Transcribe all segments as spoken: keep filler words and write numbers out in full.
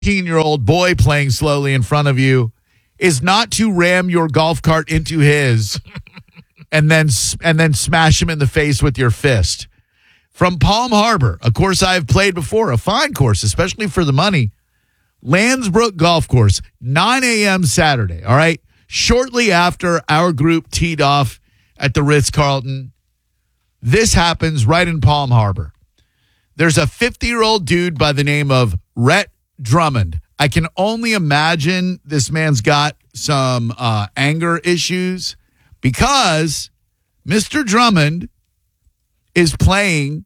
fifteen-year-old boy playing slowly in front of you is not to ram your golf cart into his and then and then smash him in the face with your fist. From Palm Harbor, a course I have played before, a fine course, especially for the money, Landsbrook Golf Course, nine a.m. Saturday, all right? Shortly after our group teed off at the Ritz-Carlton, this happens right in Palm Harbor. There's a fifty-year-old dude by the name of Rhett Drummond. I can only imagine this man's got some uh, anger issues because Mister Drummond is playing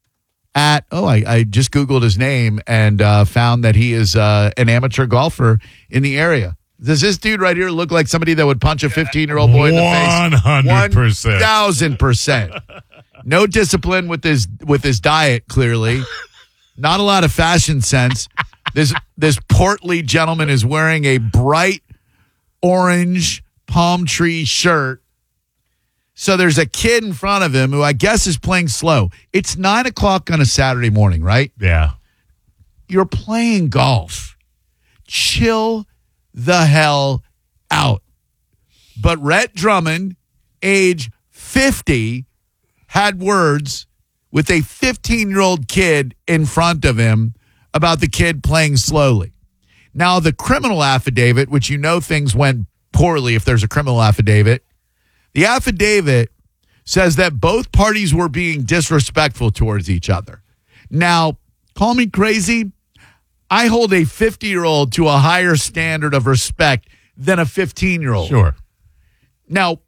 at, oh, I, I just Googled his name and uh, found that he is uh, an amateur golfer in the area. Does this dude right here look like somebody that would punch a fifteen-year-old boy in the face? one hundred percent. one thousand percent. No discipline with his with his diet, clearly. Not a lot of fashion sense. This this portly gentleman is wearing a bright orange palm tree shirt. So there's a kid in front of him who I guess is playing slow. It's nine o'clock on a Saturday morning, right? Yeah. You're playing golf. Chill the hell out. But Rhett Drummond, age fifty, had words with a fifteen-year-old kid in front of him about the kid playing slowly. Now, the criminal affidavit, which you know things went poorly if there's a criminal affidavit, the affidavit says that both parties were being disrespectful towards each other. Now, call me crazy. I hold a fifty-year-old to a higher standard of respect than a fifteen-year-old. Sure. Now,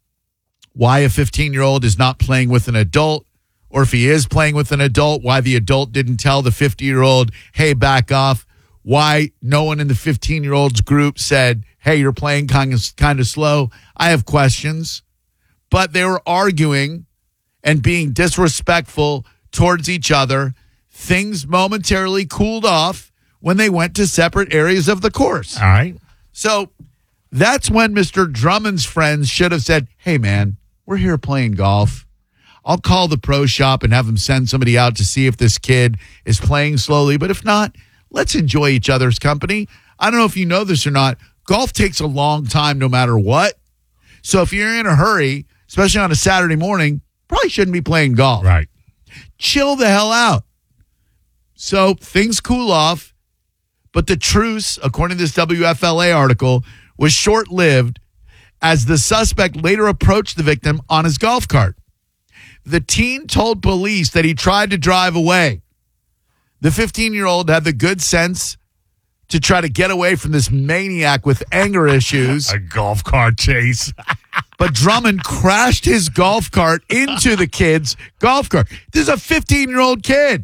why a fifteen-year-old is not playing with an adult, or if he is playing with an adult, why the adult didn't tell the fifty-year-old, hey, back off, why no one in the fifteen-year-old's group said, hey, you're playing kind of, kind of slow, I have questions. But they were arguing and being disrespectful towards each other. Things momentarily cooled off when they went to separate areas of the course. All right. So that's when Mister Drummond's friends should have said, hey, man, we're here playing golf. I'll call the pro shop and have them send somebody out to see if this kid is playing slowly. But if not, let's enjoy each other's company. I don't know if you know this or not. Golf takes a long time no matter what. So if you're in a hurry, especially on a Saturday morning, probably shouldn't be playing golf. Right. Chill the hell out. So things cool off. But the truce, according to this W F L A article, was short-lived as the suspect later approached the victim on his golf cart. The teen told police that he tried to drive away. The fifteen-year-old had the good sense to try to get away from this maniac with anger issues. A golf cart chase. But Drummond crashed his golf cart into the kid's golf cart. This is a fifteen-year-old kid.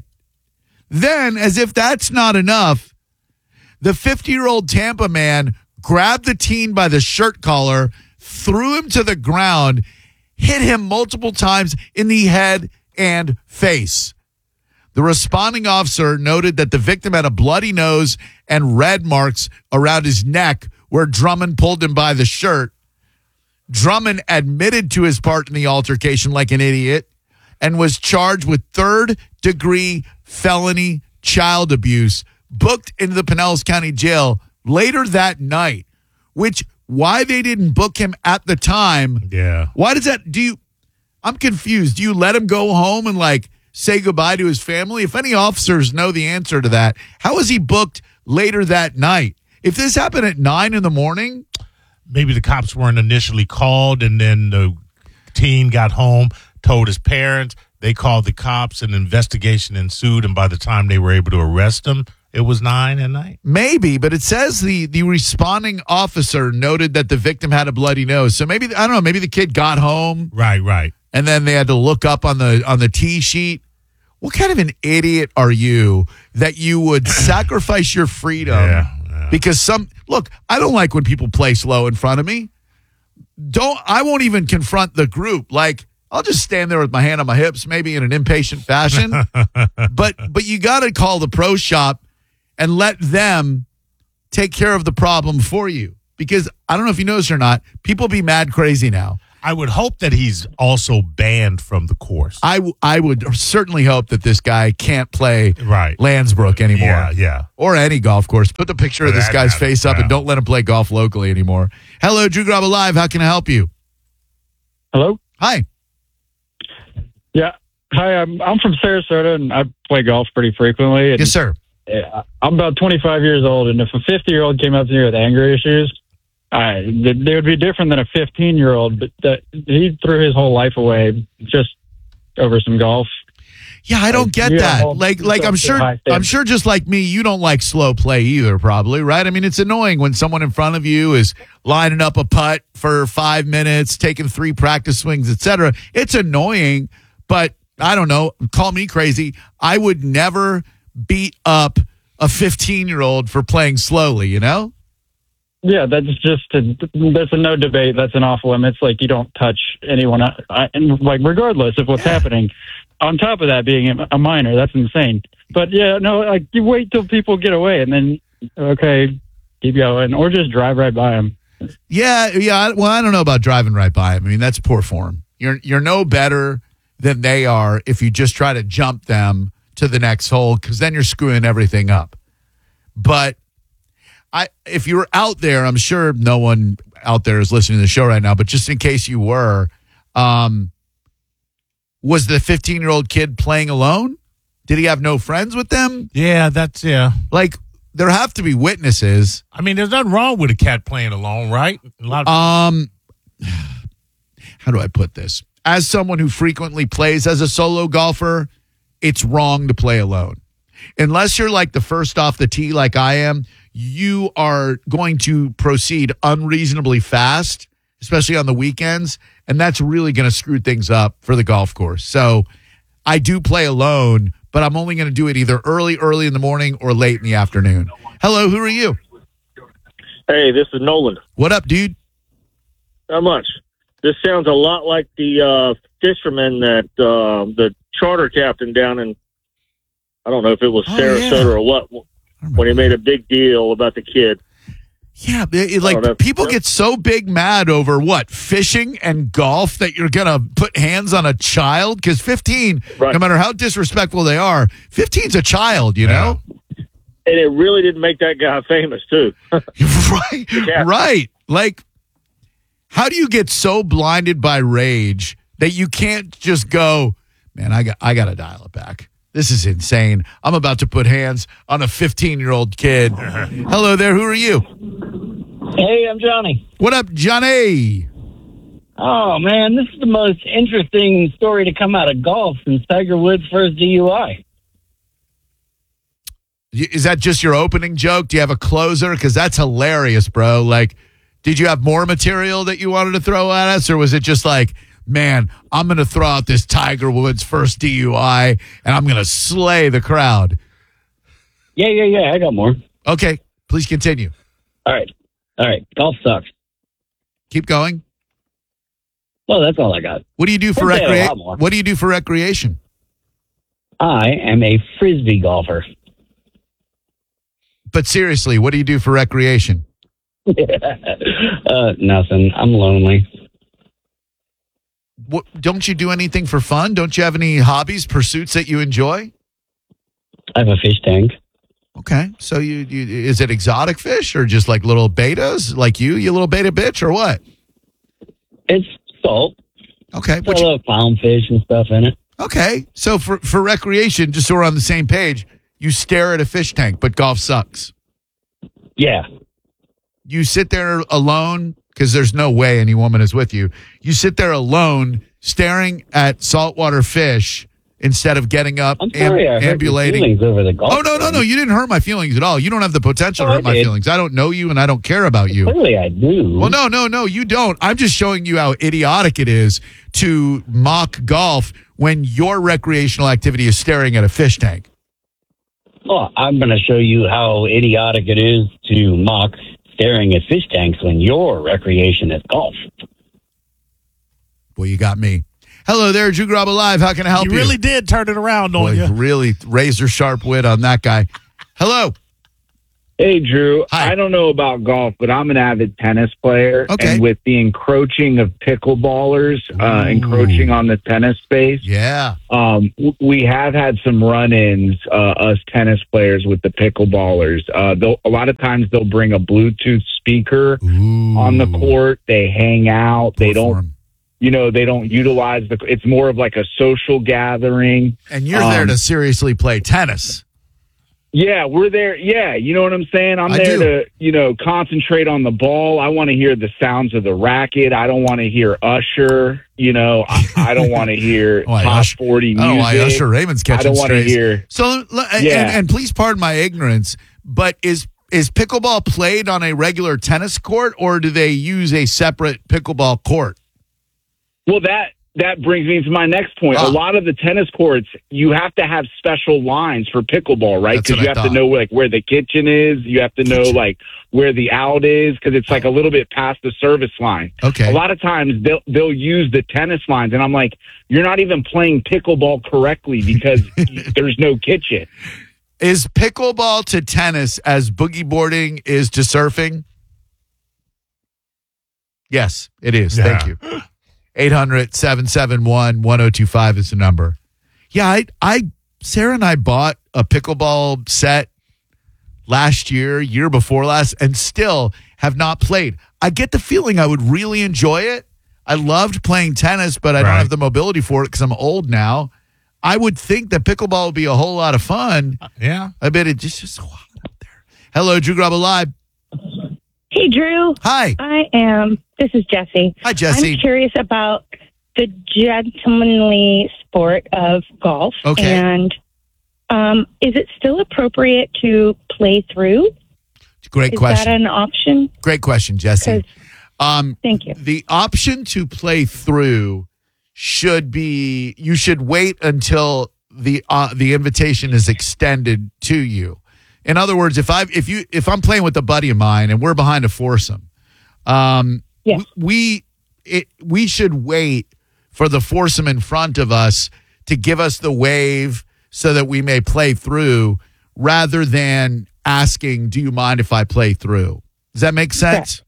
Then, as if that's not enough, the fifty-year-old Tampa man grabbed the teen by the shirt collar, threw him to the ground, hit him multiple times in the head and face. The responding officer noted that the victim had a bloody nose and red marks around his neck where Drummond pulled him by the shirt. Drummond admitted to his part in the altercation like an idiot and was charged with third-degree felony child abuse, booked into the Pinellas County Jail later that night, which why they didn't book him at the time. Yeah. Why does that, do you, I'm confused. Do you let him go home and like say goodbye to his family? If any officers know the answer to that, how was he booked later that night? If this happened at nine in the morning. Maybe the cops weren't initially called and then the teen got home, told his parents, they called the cops, an investigation ensued, and by the time they were able to arrest him, it was nine at night? Maybe, but it says the, the responding officer noted that the victim had a bloody nose. So maybe, I don't know, maybe the kid got home. Right, right. And then they had to look up on the on the tee sheet. What kind of an idiot are you that you would sacrifice your freedom? Yeah, yeah. Because some, look, I don't like when people play slow in front of me. Don't, I won't even confront the group. Like, I'll just stand there with my hand on my hips, maybe in an impatient fashion. but but you got to call the pro shop and let them take care of the problem for you. Because I don't know if you noticed or not, people be mad crazy now. I would hope that he's also banned from the course. I, w- I would certainly hope that this guy can't play Right. Landsbrook anymore. Yeah, yeah. Or any golf course. Put the picture For of this that guy's matter, face up yeah. and don't let him play golf locally anymore. Hello, Drew Graba Live. How can I help you? Hello? Hi. Yeah. Hi, I'm I'm from Sarasota, and I play golf pretty frequently. And Yes, sir. uh, I'm about twenty-five years old, and if a fifty-year-old came up to me with anger issues, I, they they would be different than a fifteen-year-old, but that, he threw his whole life away just over some golf. Yeah, I don't Like, get you that. hold Like, like I'm yourself to a sure, high I'm standard. sure, just like me, you don't like slow play either, probably, right? I mean, it's annoying when someone in front of you is lining up a putt for five minutes, taking three practice swings, et cetera. It's annoying, but I don't know. Call me crazy. I would never beat up a fifteen-year-old for playing slowly. You know? Yeah, that's just a, that's a no debate. That's an off limits. Like, you don't touch anyone, I, and like regardless of what's Yeah. happening. On top of that, being a, a minor, that's insane. But yeah, no, like you wait till people get away, and then okay, keep going, or just drive right by them. Yeah, yeah. Well, I don't know about driving right by him. I mean, that's poor form. You're you're no better than they are if you just try to jump them to the next hole, because then you're screwing everything up. But I, if you were out there, I'm sure no one out there is listening to the show right now. But just in case you were, um, was the fifteen-year-old kid playing alone? Did he have no friends with them? Yeah, that's, yeah. Like, there have to be witnesses. I mean, there's nothing wrong with a cat playing alone, right? A lot of Um, how do I put this? As someone who frequently plays as a solo golfer, it's wrong to play alone. Unless you're like the first off the tee like I am, you are going to proceed unreasonably fast, especially on the weekends, and that's really going to screw things up for the golf course. So I do play alone, but I'm only going to do it either early, early in the morning or late in the afternoon. Hello, who are you? Hey, this is Nolan. What up, dude? Not much. This sounds a lot like the uh, fisherman that uh, the charter captain down in, I don't know if it was Oh, Sarasota yeah. or what, when he made a big deal about the kid. Yeah, it, it, like Oh, that's- people that's- get so big mad over what, fishing and golf, that you're gonna put hands on a child. Because fifteen, Right. no matter how disrespectful they are, fifteen's a child, you know. And it really didn't make that guy famous, too. right, Yeah. right. Like, how do you get so blinded by rage that you can't just go, man? I got, I got to dial it back. This is insane. I'm about to put hands on a fifteen-year-old kid. Hello there. Who are you? Hey, I'm Johnny. What up, Johnny? Oh, man, this is the most interesting story to come out of golf since Tiger Woods' first D U I. Is that just your opening joke? Do you have a closer? Because that's hilarious, bro. Like, did you have more material that you wanted to throw at us? Or was it just like, man, I'm going to throw out this Tiger Woods first D U I and I'm going to slay the crowd? Yeah, yeah, yeah, I got more. Okay, please continue. All right. All right. Golf sucks. Keep going. Well, that's all I got. What do you do for I'd say a recreation? lot more. What do you do for recreation? I am a Frisbee golfer. But seriously, what do you do for recreation? uh, nothing. I'm lonely. What, don't you do anything for fun? Don't you have any hobbies, pursuits that you enjoy? I have a fish tank. Okay, so you, you is it exotic fish or just like little betas like you, you little beta bitch, or what? It's salt. Okay, Got but a you, little clownfish and stuff in it. okay. So for for recreation, just so we're on the same page, you stare at a fish tank, but golf sucks. Yeah. You sit there alone because there's no way any woman is with you. You sit there alone, staring at saltwater fish instead of getting up I'm and sorry I hurt your ambulating. feelings over the golf. Oh, no, no, no. You didn't hurt my feelings at all. You don't have the potential Oh, to I hurt my did. feelings. I don't know you and I don't care about you. Clearly I do. Well, no, no, no, you don't. I'm just showing you how idiotic it is to mock golf when your recreational activity is staring at a fish tank. Well, I'm going to show you how idiotic it is to mock staring at fish tanks when your recreation is golf. Well, you got me. Hello there, Drew Graba Live. How can I help you you? really did turn it around Boy, on you. really razor sharp wit on that guy. Hello. Hey, Drew. Hi. I don't know about golf, but I'm an avid tennis player. Okay. And with the encroaching of pickleballers, uh, Ooh. encroaching on the tennis space, Yeah. um, w- we have had some run-ins, uh, us tennis players with the pickleballers. Uh, they'll, a lot of times they'll bring a Bluetooth speaker Ooh. on the court. They hang out. They Poor don't, form. you know, they don't utilize the. It's more of like a social gathering. And you're there Um, to seriously play tennis. Yeah, we're there. Yeah, you know what I'm saying? I'm I there do. to, you know, concentrate on the ball. I want to hear the sounds of the racket. I don't want to hear Usher. You know, I, I don't want to hear Oh, I top Usher- forty I music. don't know why Usher Raymond's I catching don't want to strays. hear. So, l- and, Yeah. and please pardon my ignorance, but is is pickleball played on a regular tennis court, or do they use a separate pickleball court? Well, that that brings me to my next point. Ah. A lot of the tennis courts, you have to have special lines for pickleball, right? That's Because what you I have to thought. know like where the kitchen is. You have to know Kitchen. like where the out is because it's like a little bit past the service line. Okay. A lot of times they'll they'll use the tennis lines, and I'm like, you're not even playing pickleball correctly because there's no kitchen. Is pickleball to tennis as boogie boarding is to surfing? Yes, it is. Yeah. Thank you. eight hundred, seven seven one, one oh two five is the number. Yeah, I, I, Sarah and I bought a pickleball set last year, year before last, and still have not played. I get the feeling I would really enjoy it. I loved playing tennis, but I don't Right. have the mobility for it because I'm old now. I would think that pickleball would be a whole lot of fun. Yeah. I bet it just just hot up there. Hello, Drew Grubba Live. Hey, Drew. Hi. I am. This is Jesse. Hi, Jesse. I'm curious about the gentlemanly sport of golf. Okay. And um, is it still appropriate to play through? Great Is question. that an option? Great question, Jesse. 'Cause- Um, Thank you. the option to play through should be you should wait until the uh, the invitation is extended to you. In other words, if I if you if I'm playing with a buddy of mine and we're behind a foursome, um, Yes. we it, we should wait for the foursome in front of us to give us the wave so that we may play through, rather than asking, "Do you mind if I play through?" Does that make sense?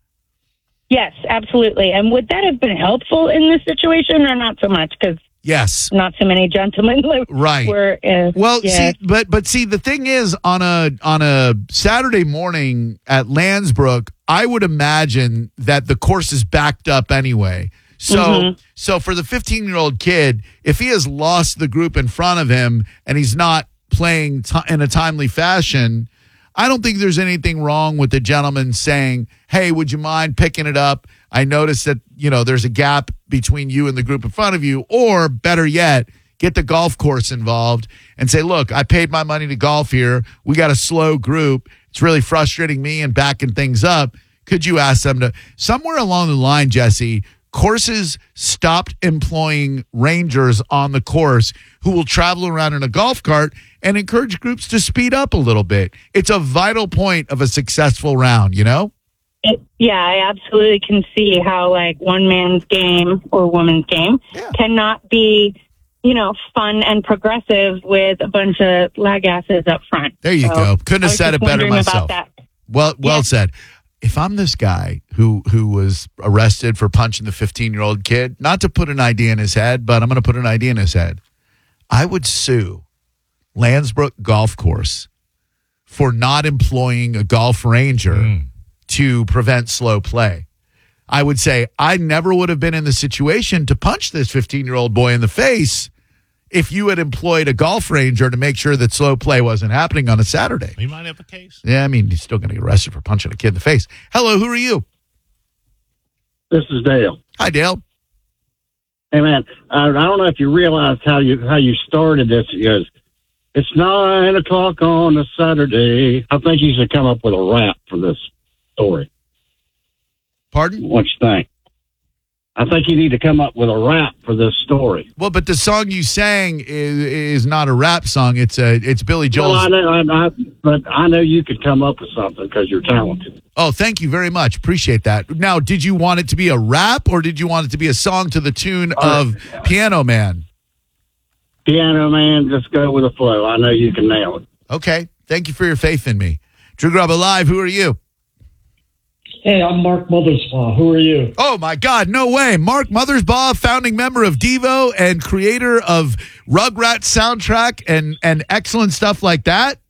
Yes, absolutely. And would that have been helpful in this situation or not so much? Because Yes. not so many gentlemen Right. were. Uh, Well, yes. see, but but see, the thing is, on a on a Saturday morning at Landsbrook, I would imagine that the course is backed up anyway. So Mhm. so for the fifteen year old kid, if he has lost the group in front of him and he's not playing t- in a timely fashion, I don't think there's anything wrong with the gentleman saying, "Hey, would you mind picking it up? I noticed that, you know, there's a gap between you and the group in front of you." Or better yet, get the golf course involved and say, "Look, I paid my money to golf here. We got a slow group. It's really frustrating me and backing things up. Could you ask them to?" Somewhere along the line, Jesse, courses stopped employing rangers on the course who will travel around in a golf cart and encourage groups to speed up a little bit. It's a vital point of a successful round, you know? It, yeah, I absolutely can see how like one man's game or woman's game Yeah. cannot be, you know, fun and progressive with a bunch of lagasses up front. There you So, go. Couldn't I have was said just it better wondering myself. About that. Well, well Yeah. said. If I'm this guy who who was arrested for punching the fifteen year old kid, not to put an idea in his head, but I'm going to put an idea in his head, I would sue Landsbrook Golf Course for not employing a golf ranger Mm. to prevent slow play. I would say I never would have been in the situation to punch this fifteen year old boy in the face if you had employed a golf ranger to make sure that slow play wasn't happening on a Saturday. You might have a case. Yeah, I mean, he's still going to get arrested for punching a kid in the face. Hello, who are you? This is Dale. Hi, Dale. Hey man, I, I don't know if you realized how you how you started this. He goes, "It's nine o'clock on a Saturday." I think you should come up with a rap for this story. Pardon? What you think? I think you need to come up with a rap for this story. Well, but the song you sang is, is not a rap song. It's a it's Billy Well, Joel's. I know, I, I, but I know you could come up with something because you're talented. Oh, thank you very much. Appreciate that. Now, did you want it to be a rap or did you want it to be a song to the tune of Piano Man? Piano Man, just go with the flow. I know you can nail it. Okay. Thank you for your faith in me. Drew Garabo Live, who are you? Hey, I'm Mark Mothersbaugh. Who are you? Oh, my God, no way. Mark Mothersbaugh, founding member of Devo and creator of Rugrats soundtrack and, and excellent stuff like that.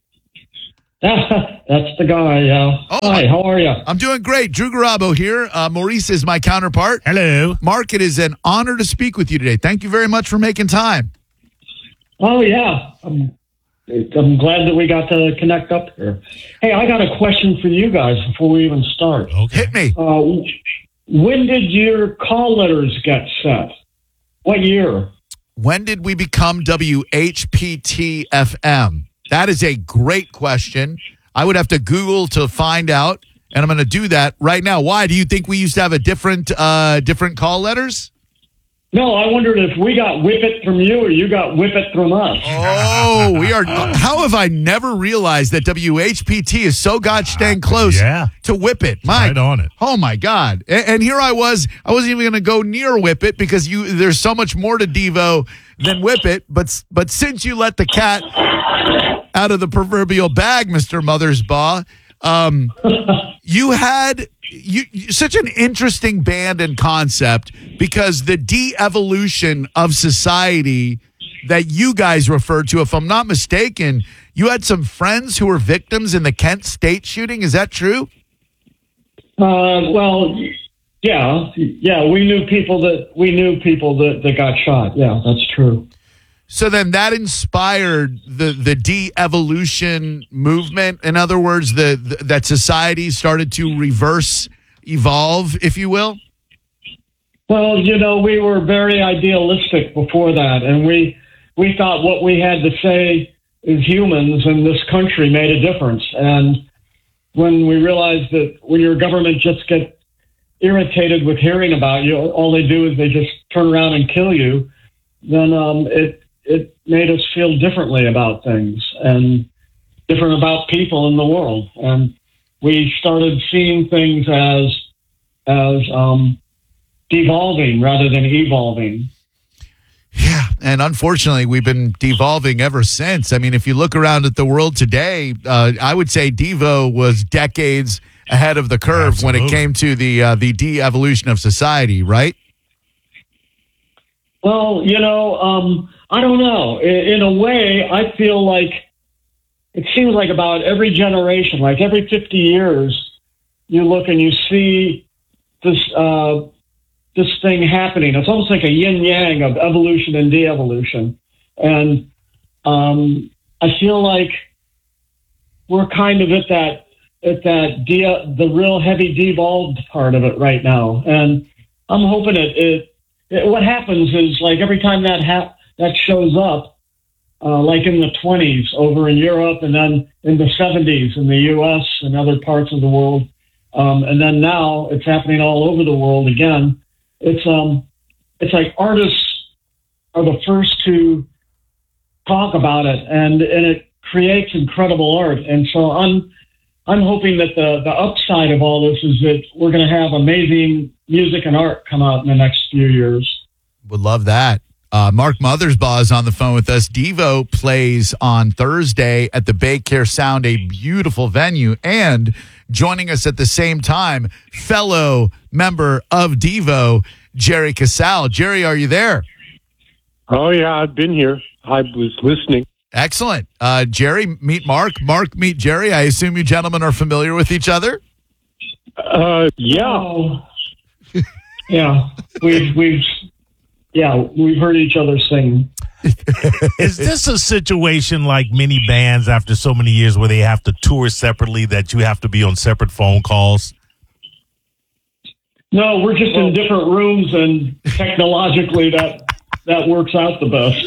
That's the guy, yeah. Oh, Hi, how are you? I'm doing great. Drew Garabo here. Uh, Maurice is my counterpart. Hello. Mark, it is an honor to speak with you today. Thank you very much for making time. Oh, yeah. I'm, I'm glad that we got to connect up here. Hey, I got a question for you guys before we even start. Okay. Hit me. Uh, when did your call letters get set? What year? When did we become W H P T F M? That is a great question. I would have to Google to find out, and I'm going to do that right now. Why? Do you think we used to have a different uh, different call letters? No, I wondered if we got Whip It from you or you got Whip It from us. Oh, we are. How have I never realized that W H P T is so gosh dang close Yeah. to Whip It? My, Right on it. Oh my God! And, and here I was. I wasn't even going to go near Whip It because you. There's so much more to Devo than Whip It. But but since you let the cat out of the proverbial bag, Mister Mothersbaugh, um, you had you such an interesting band and concept because the de-evolution of society that you guys refer to, if I'm not mistaken, you had some friends who were victims in the Kent State shooting. Is that true? Uh, well, yeah, yeah. We knew people that we knew people that, that got shot. Yeah, that's true. So then that inspired the the de-evolution movement. In other words, the, the that society started to reverse evolve, if you will. Well, you know, we were very idealistic before that, and we we thought what we had to say as humans in this country made a difference. And when we realized that when your government just gets irritated with hearing about you, all they do is they just turn around and kill you, then um, it it made us feel differently about things and different about people in the world. And we started seeing things as as um, devolving rather than evolving. Yeah, and unfortunately, we've been devolving ever since. I mean, if you look around at the world today, uh, I would say Devo was decades ahead of the curve Absolutely. when it came to the uh, the de-evolution of society, right? Well, you know, um, I don't know. In, in a way, I feel like it seems like about every generation, like every fifty years, you look and you see this uh, this thing happening. It's almost like a yin yang of evolution and de-evolution, and um, I feel like we're kind of at that at that de- the real heavy devolved part of it right now, and I'm hoping it. it What happens is, like, every time that ha- that shows up, uh, like in the twenties over in Europe, and then in the seventies in the U S and other parts of the world, um, and then now it's happening all over the world again. It's um, it's like artists are the first to talk about it, and and it creates incredible art. And so I'm I'm hoping that the the upside of all this is that we're going to have amazing music and art come out in the next few years. Would love that. Uh, Mark Mothersbaugh is on the phone with us. Devo plays on Thursday at the Bay Care Sound, a beautiful venue. And joining us at the same time, fellow member of Devo, Jerry Casale. Jerry, are you there? Oh, yeah, I've been here. I was listening. Excellent. Uh, Jerry, meet Mark. Mark, meet Jerry. I assume you gentlemen are familiar with each other? Uh, yeah. Oh. Yeah, we've we've yeah we've heard each other sing. Is this a situation like many bands after so many years where they have to tour separately, that you have to be on separate phone calls? No, we're just in different rooms, and technologically that that works out the best.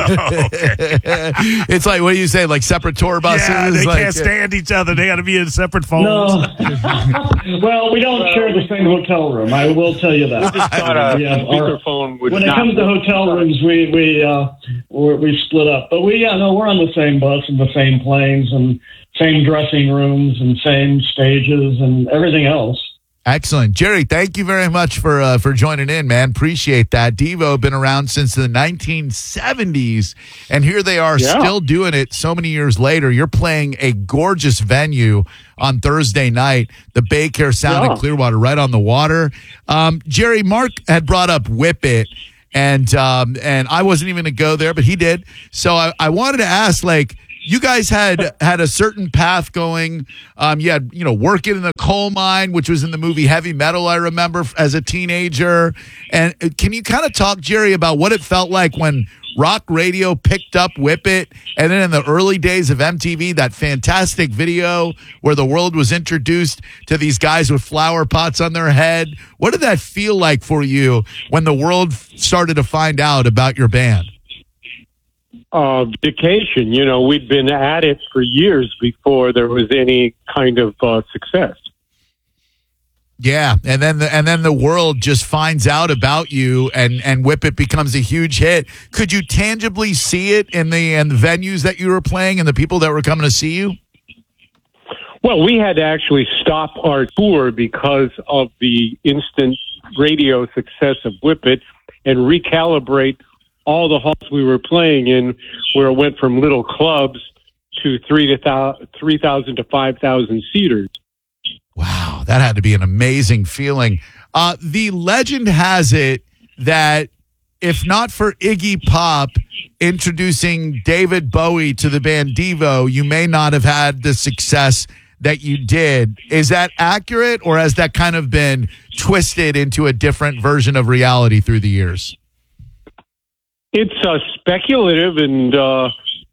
It's like, what do you say, like separate tour buses? Yeah, they like, can't stand each other. They got to be in separate phones. No, well, we don't share the same hotel room. I will tell you that. Thought a We have our- speakerphone would when it not comes to hotel rooms, we we uh, we're, we split up. But we yeah no, we're on the same bus and the same planes and same dressing rooms and same stages and everything else. Excellent. Jerry, thank you very much for uh, for joining in, man. Appreciate that. Devo been around since the nineteen seventies, and here they are Yeah. still doing it so many years later. You're playing a gorgeous venue on Thursday night, the Bay Care Sound Yeah. in Clearwater, right on the water. Um, Jerry, Mark had brought up Whip It, and um, and I wasn't even going to go there, but he did. So I, I wanted to ask, like, you guys had had a certain path going. Um, you had, you know, working in the coal mine, which was in the movie Heavy Metal, I remember, as a teenager. And uh, can you kind of talk, Jerry, about what it felt like when rock radio picked up Whip It? And then in the early days of M T V, that fantastic video where the world was introduced to these guys with flower pots on their head. What did that feel like for you when the world started to find out about your band? Uh, vacation, you know, we'd been at it for years before there was any kind of uh, success. Yeah, and then the, and then the world just finds out about you, and, and Whip It becomes a huge hit. Could you tangibly see it in the in the venues that you were playing and the people that were coming to see you? Well, we had to actually stop our tour because of the instant radio success of Whip It and recalibrate all the halls we were playing in, where it went from little clubs to three to three thousand to five thousand seaters. Wow, that had to be an amazing feeling. Uh, the legend has it that if not for Iggy Pop introducing David Bowie to the band Devo, you may not have had the success that you did. Is that accurate, or has that kind of been twisted into a different version of reality through the years? It's uh, speculative, and uh,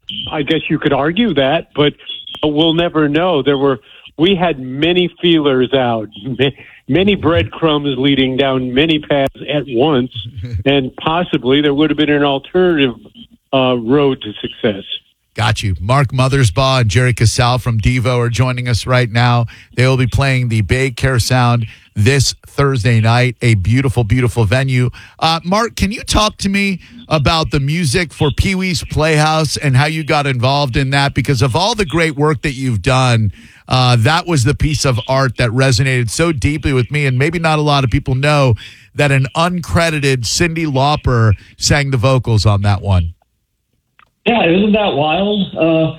I guess you could argue that, but we'll never know. There were we had many feelers out, many breadcrumbs leading down many paths at once, and possibly there would have been an alternative uh, road to success. Got you. Mark Mothersbaugh and Jerry Casale from Devo are joining us right now. They will be playing the Bay Care Sound this Thursday night, a beautiful, beautiful venue. Uh, Mark, can you talk to me about the music for Pee Wee's Playhouse and how you got involved in that? Because of all the great work that you've done, uh, that was the piece of art that resonated so deeply with me, and maybe not a lot of people know that an uncredited Cyndi Lauper sang the vocals on that one. Yeah, isn't that wild?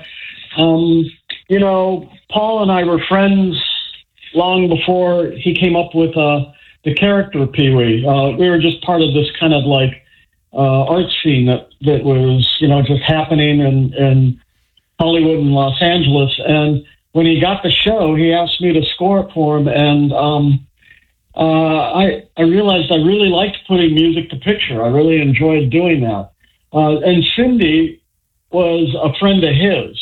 Uh, um, you know, Paul and I were friends long before he came up with uh, the character Pee Wee. Uh, we were just part of this kind of like uh, art scene that, that was, you know, just happening in, in Hollywood and Los Angeles. And when he got the show, he asked me to score it for him. And um, uh, I, I realized I really liked putting music to picture. I really enjoyed doing that. Uh, and Cyndi was a friend of his.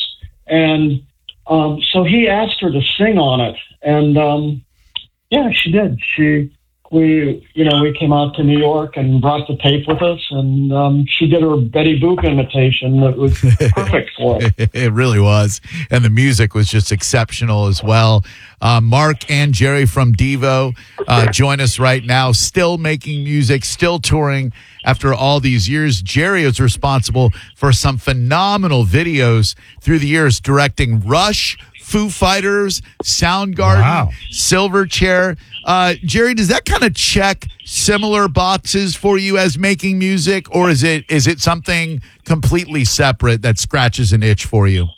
And um, so he asked her to sing on it. And, um, yeah, she did. She, we, you know, we came out to New York and brought the tape with us, and um, she did her Betty Boop imitation that was perfect for it. It really was. And the music was just exceptional as well. Uh, Mark and Jerry from Devo uh, join us right now, still making music, still touring after all these years. Jerry is responsible for some phenomenal videos through the years, directing Rush, Foo Fighters, Soundgarden, Wow. Silverchair. Uh, Jerry, does that kind of check similar boxes for you as making music, or is it is it something completely separate that scratches an itch for you?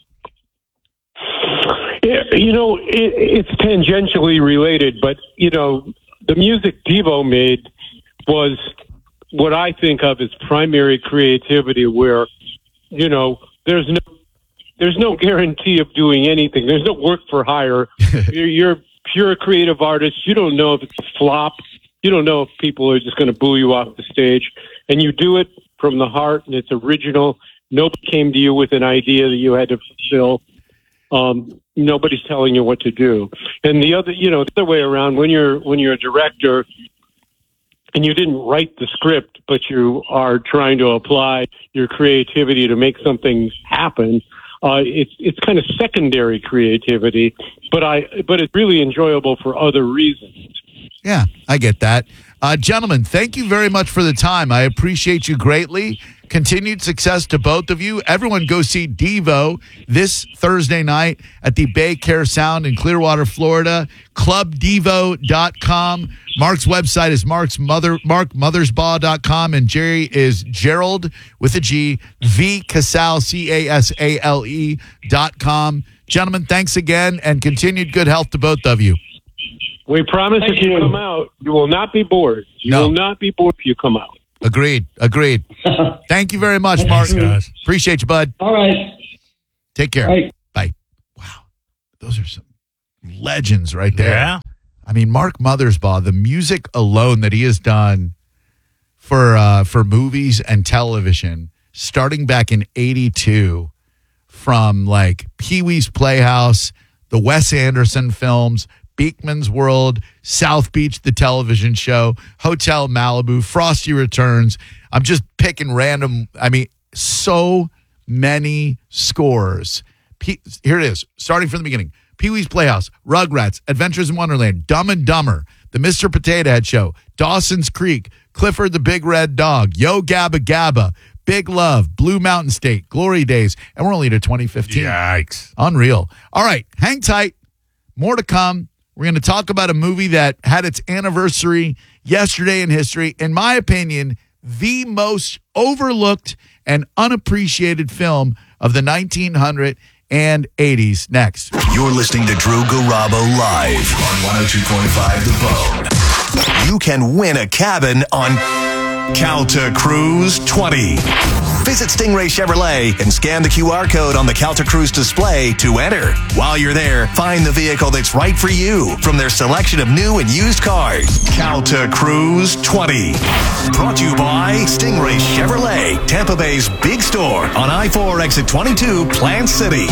You know, it, it's tangentially related, but, you know, the music Devo made was what I think of as primary creativity, where, you know, there's no there's no guarantee of doing anything. There's no work for hire. you're, you're pure creative artist. You don't know if it's a flop. You don't know if people are just going to boo you off the stage. And you do it from the heart, and it's original. Nobody came to you with an idea that you had to fulfill. Um, nobody's telling you what to do. And the other, you know, the other way around, when you're when you're a director and you didn't write the script, but you are trying to apply your creativity to make something happen, uh, it's it's kind of secondary creativity. But I but it's really enjoyable for other reasons. Yeah, I get that. Uh, gentlemen, thank you very much for the time. I appreciate you greatly. Continued success to both of you. Everyone go see Devo this Thursday night at the Bay Care Sound in Clearwater, Florida. club devo dot com. Mark's website is Mark's mother, mark mothersbaugh dot com, and Jerry is Gerald with a G, V Casale, C A S A L E dot com. Gentlemen, thanks again, and continued good health to both of you. We promise Thank if you you. come out, you will not be bored. You No. will not be bored if you come out. Agreed. Agreed. Thank you very much, Mark. Thanks, guys. Appreciate you, bud. All right. Take care. Bye. Bye. Wow. Those are some legends right there. Yeah. I mean, Mark Mothersbaugh, the music alone that he has done for uh, for movies and television, starting back in eighty-two, from like Pee-wee's Playhouse, the Wes Anderson films, Beekman's World, South Beach, the television show, Hotel Malibu, Frosty Returns. I'm just picking random. I mean, so many scores. P- Here it is, starting from the beginning. Pee-wee's Playhouse, Rugrats, Adventures in Wonderland, Dumb and Dumber, The Mister Potato Head Show, Dawson's Creek, Clifford the Big Red Dog, Yo Gabba Gabba, Big Love, Blue Mountain State, Glory Days, and we're only to twenty fifteen. Yikes. Unreal. All right, hang tight. More to come. We're going to talk about a movie that had its anniversary yesterday in history. In my opinion, the most overlooked and unappreciated film of the nineteen eighties. Next. You're listening to Drew Garabo live on one oh two point five The Bone. You can win a cabin on Calta Cruise twenty. Visit Stingray Chevrolet and scan the Q R code on the Calta Cruise display to enter. While you're there, find the vehicle that's right for you from their selection of new and used cars. Calta Cruise twenty. Brought to you by Stingray Chevrolet, Tampa Bay's big store on I four exit twenty-two, Plant City.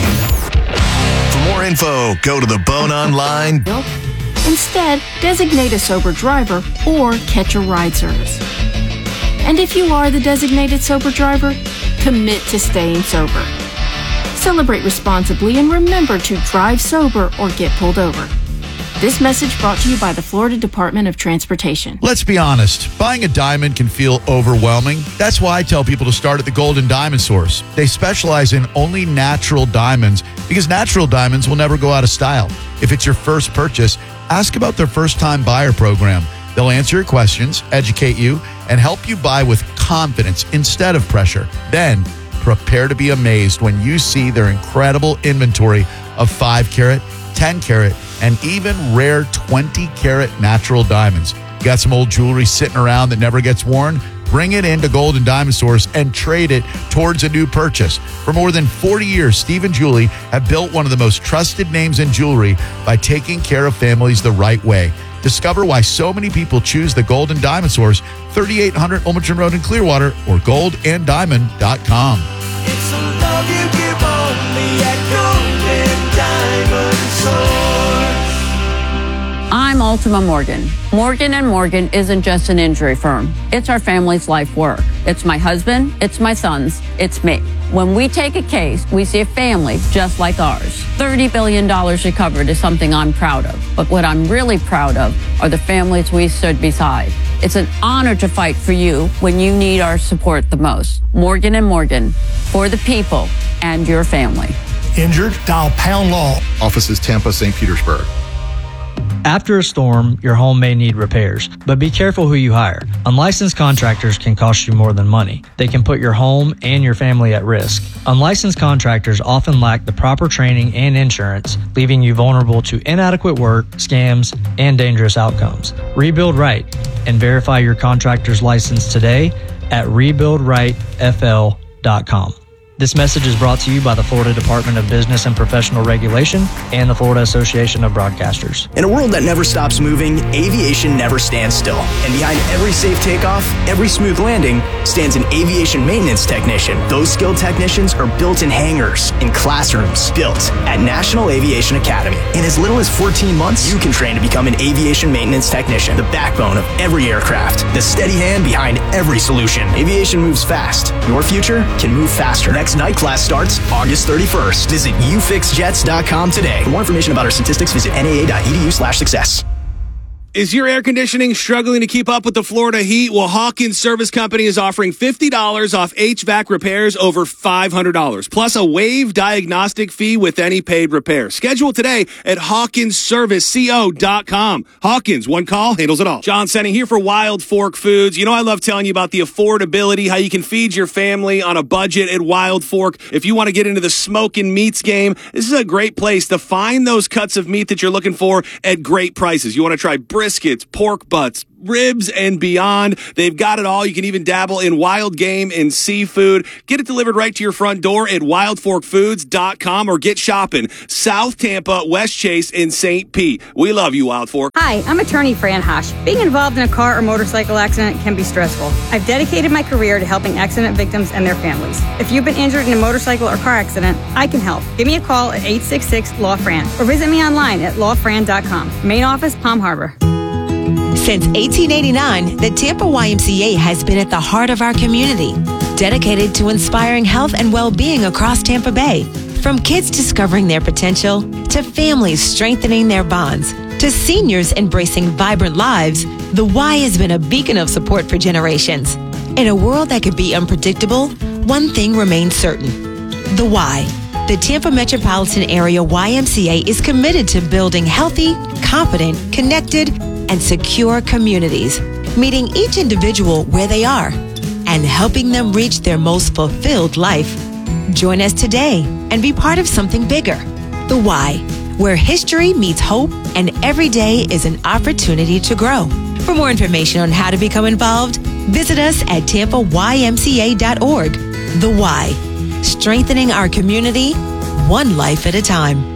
For more info, go to the Bone Online. Instead, designate a sober driver or catch a ride service. And if you are the designated sober driver, commit to staying sober. Celebrate responsibly and remember to drive sober or get pulled over. This message brought to you by the Florida Department of Transportation. Let's be honest, buying a diamond can feel overwhelming. That's why I tell people to start at the Golden Diamond Source. They specialize in only natural diamonds because natural diamonds will never go out of style. If it's your first purchase, ask about their first-time buyer program. They'll answer your questions, educate you, and help you buy with confidence instead of pressure. Then, prepare to be amazed when you see their incredible inventory of five carat, ten carat, and even rare twenty carat natural diamonds. You got some old jewelry sitting around that never gets worn? Bring it into Golden Diamond Source and trade it towards a new purchase. For more than forty years, Steve and Julie have built one of the most trusted names in jewelry by taking care of families the right way. Discover why so many people choose the Golden Diamond Source, thirty-eight hundred Olmerton Road in Clearwater, or gold and diamond dot com. It's a love you give only at Golden Diamond Source. I'm Ultima Morgan. Morgan and Morgan isn't just an injury firm. It's our family's life work. It's my husband, it's my sons, it's me. When we take a case, we see a family just like ours. thirty billion dollars recovered is something I'm proud of. But what I'm really proud of are the families we stood beside. It's an honor to fight for you when you need our support the most. Morgan and Morgan, for the people and your family. Injured? Dial Pound Law. Offices Tampa, Saint Petersburg. After a storm, your home may need repairs, but be careful who you hire. Unlicensed contractors can cost you more than money. They can put your home and your family at risk. Unlicensed contractors often lack the proper training and insurance, leaving you vulnerable to inadequate work, scams, and dangerous outcomes. Rebuild right and verify your contractor's license today at rebuild right f l dot com. This message is brought to you by the Florida Department of Business and Professional Regulation and the Florida Association of Broadcasters. In a world that never stops moving, aviation never stands still. And behind every safe takeoff, every smooth landing, stands an aviation maintenance technician. Those skilled technicians are built in hangars, in classrooms, built at National Aviation Academy. In as little as fourteen months, you can train to become an aviation maintenance technician, the backbone of every aircraft, the steady hand behind every solution. Aviation moves fast. Your future can move faster. Next night class starts August thirty-first. Visit u fix jets dot com today. For more information about our statistics, visit N A A dot E D U slash success. Is your air conditioning struggling to keep up with the Florida heat? Well, Hawkins Service Company is offering fifty dollars off H V A C repairs over five hundred dollars, plus a waived diagnostic fee with any paid repair. Schedule today at hawkins service co dot com. Hawkins, one call, handles it all. John Senning here for Wild Fork Foods. You know I love telling you about the affordability, how you can feed your family on a budget at Wild Fork. If you want to get into the smoking meats game, this is a great place to find those cuts of meat that you're looking for at great prices. You want to try briskets, pork butts, ribs, and beyond. They've got it all. You can even dabble in wild game and seafood. Get it delivered right to your front door at wild fork foods dot com or get shopping South Tampa, West Chase, and Saint Pete. We love you, Wild Fork. Hi, I'm attorney Fran Hosh. Being involved in a car or motorcycle accident can be stressful. I've dedicated my career to helping accident victims and their families. If you've been injured in a motorcycle or car accident, I can help. Give me a call at eight six six, L A W, F R A N or visit me online at law fran dot com. Main office, Palm Harbor. Since eighteen eighty-nine, the Tampa Y M C A has been at the heart of our community, dedicated to inspiring health and well-being across Tampa Bay. From kids discovering their potential, to families strengthening their bonds, to seniors embracing vibrant lives, the Y has been a beacon of support for generations. In a world that could be unpredictable, one thing remains certain: the Y. The Tampa Metropolitan Area Y M C A is committed to building healthy, confident, connected, and secure communities, meeting each individual where they are and helping them reach their most fulfilled life. Join us today and be part of something bigger. The Y, where history meets hope and every day is an opportunity to grow. For more information on how to become involved, visit us at tampa y m c a dot org. The Y, strengthening our community, one life at a time.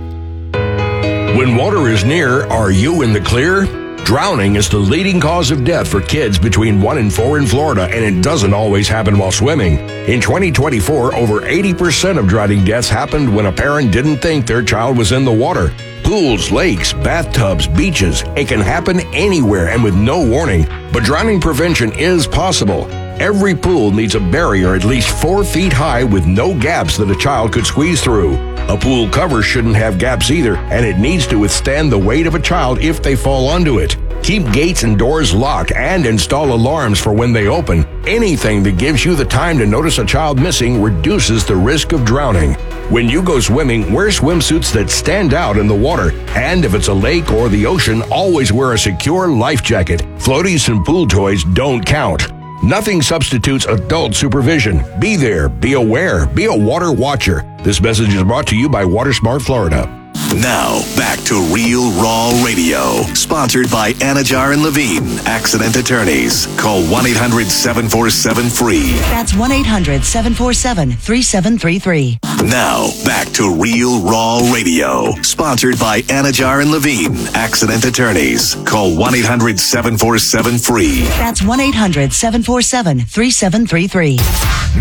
When water is near, are you in the clear? Drowning is the leading cause of death for kids between one and four in Florida, and it doesn't always happen while swimming. In twenty twenty-four, over eighty percent of drowning deaths happened when a parent didn't think their child was in the water. Pools, lakes, bathtubs, beaches, it can happen anywhere and with no warning. But drowning prevention is possible. Every pool needs a barrier at least four feet high with no gaps that a child could squeeze through. A pool cover shouldn't have gaps either, and it needs to withstand the weight of a child if they fall onto it. Keep gates and doors locked and install alarms for when they open. Anything that gives you the time to notice a child missing reduces the risk of drowning. When you go swimming, wear swimsuits that stand out in the water. And if it's a lake or the ocean, always wear a secure life jacket. Floaties and pool toys don't count. Nothing substitutes adult supervision. Be there, be aware, be a water watcher. This message is brought to you by WaterSmart Florida. Now, back to Real Raw Radio. Sponsored by Anajar and Levine, accident attorneys. Call one eight hundred seven four seven free. That's one eight hundred seven four seven three seven three three. Now, back to Real Raw Radio. Sponsored by Anajar and Levine, accident attorneys. Call one eight hundred seven four seven free. That's one eight hundred seven four seven three seven three three.